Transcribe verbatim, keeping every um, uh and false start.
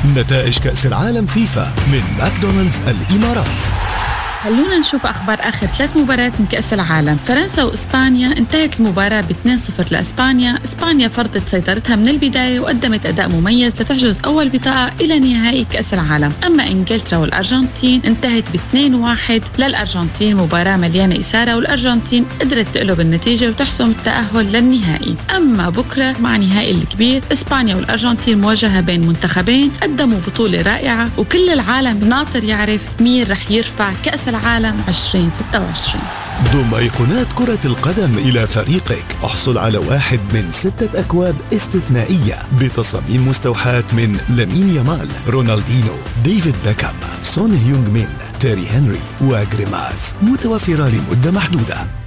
نتائج كأس العالم فيفا من ماكدونالدز الإمارات. خلونا نشوف أخبار آخر ثلاث مباريات من كأس العالم. فرنسا وإسبانيا انتهت المباراة ب اثنين صفر لإسبانيا. إسبانيا فرضت سيطرتها من البداية وقدمت أداء مميز لتحجز أول بطاقة إلى نهائي كأس العالم. أما إنجلترا والأرجنتين انتهت ب اثنين واحد للأرجنتين، مباراة مليانة إثارة والأرجنتين قدرت تقلب النتيجة وتحسم التأهل للنهائي. أما بكرة مع نهائي الكبير، إسبانيا والأرجنتين مواجهة بين منتخبين قدموا بطولة رائعة، وكل العالم ناطر يعرف مين رح يرفع كأس العالم عشرين ستة وعشرين. ضم أيقونات كرة القدم إلى فريقك. احصل على واحد من ستة أكواب استثنائية بتصاميم مستوحاة من لامين يامال، رونالدينو، ديفيد بيكهام، سون هيونغ مين، تيري هنري وغريماس، متوفرة لمدة محدودة.